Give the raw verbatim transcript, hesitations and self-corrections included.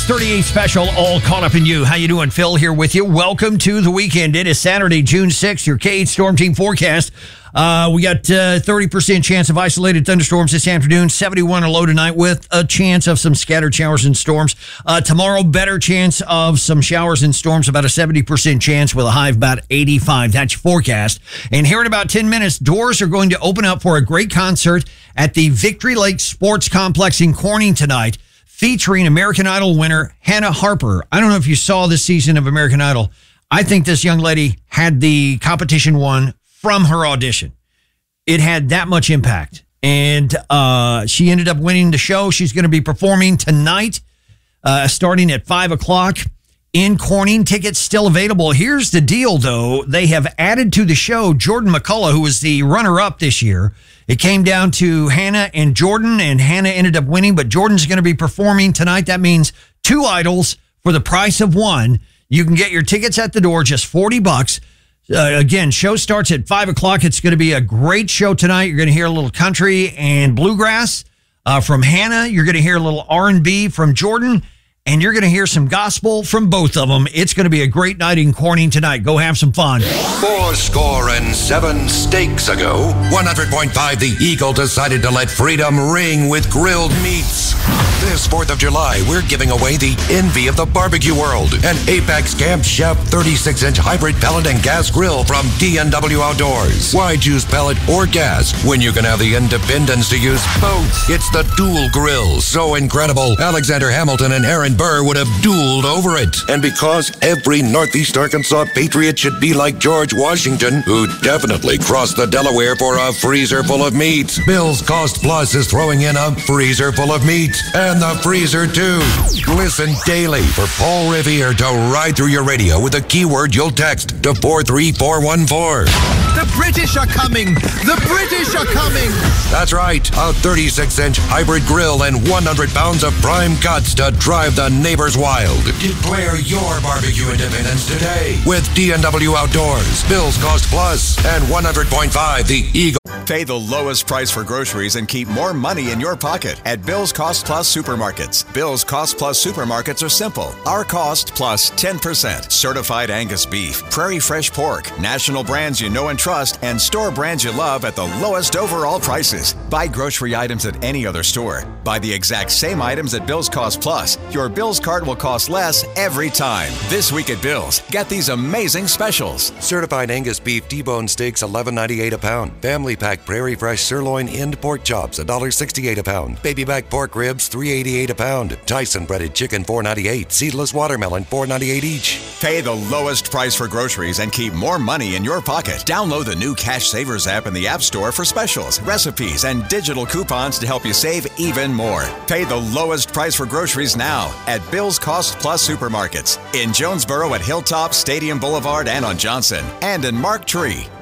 six thirty-eight special, all caught up in you. How you doing? Phil here with you. Welcome to the weekend. It is Saturday, June sixth, your K eight Storm Team forecast. Uh, we got uh, thirty percent chance of isolated thunderstorms this afternoon, seventy-one a low tonight with a chance of some scattered showers and storms. Uh, tomorrow, better chance of some showers and storms, about a seventy percent chance with a high of about eighty-five. That's your forecast. And here in about ten minutes, doors are going to open up for a great concert at the Victory Lake Sports Complex in Corning tonight, featuring American Idol winner Hannah Harper. I don't know if you saw this season of American Idol. I think this young lady had the competition won from her audition. It had that much impact. And uh, she ended up winning the show. She's going to be performing tonight, uh, starting at five o'clock in Corning. Tickets still available. Here's the deal, though. They have added to the show Jordan McCullough, who was the runner-up this year. It came down to Hannah and Jordan, and Hannah ended up winning, but Jordan's going to be performing tonight. That means two idols for the price of one. You can get your tickets at the door, just forty bucks. Uh, again, show starts at five o'clock. It's going to be a great show tonight. You're going to hear a little country and bluegrass uh, from Hannah. You're going to hear a little R and B from Jordan, and you're going to hear some gospel from both of them. It's going to be a great night in Corning tonight. Go have some fun. Four score and seven stakes ago, one hundred point five The Eagle decided to let freedom ring with grilled meats. This fourth of July, we're giving away the envy of the barbecue world, an Apex Camp Chef thirty-six inch hybrid pellet and gas grill from D N W Outdoors. Why choose pellet or gas when you can have the independence to use both? It's the dual grill, so incredible. Alexander Hamilton and Aaron Burr would have dueled over it. And because every Northeast Arkansas Patriot should be like George Washington, who definitely crossed the Delaware for a freezer full of meat, Bill's Cost Plus is throwing in a freezer full of meat. And the freezer, too. Listen daily for Paul Revere to ride through your radio with a keyword you'll text to four three four one four. The British are coming! The British are coming! That's right. A thirty-six inch hybrid grill and one hundred pounds of prime cuts to drive the neighbors wild. Declare your barbecue independence today with D N W Outdoors, Bill's Cost Plus, and one hundred point five The Eagle. Pay the lowest price for groceries and keep more money in your pocket at Bill's Cost Plus Supermarkets. Bill's Cost Plus Supermarkets are simple. Our cost plus ten percent. Certified Angus beef, Prairie Fresh pork, national brands you know and trust, and store brands you love at the lowest overall prices. Buy grocery items at any other store. Buy the exact same items at Bill's Cost Plus. Your Bill's cart will cost less every time. This week at Bill's, get these amazing specials. Certified Angus beef T-bone steaks eleven ninety-eight a pound. Family pack Prairie Fresh sirloin end pork chops one sixty-eight a pound. Baby back pork ribs three eighty-eight a pound. Tyson breaded chicken four ninety-eight. Seedless watermelon four ninety-eight each. Pay the lowest price for groceries and keep more money in your pocket. Download the new Cash Savers app in the App Store for specials, recipes, and digital coupons to help you save even more. Pay the lowest price for groceries now at Bill's Cost Plus Supermarkets in Jonesboro at Hilltop, Stadium Boulevard, and on Johnson, and in Mark Tree.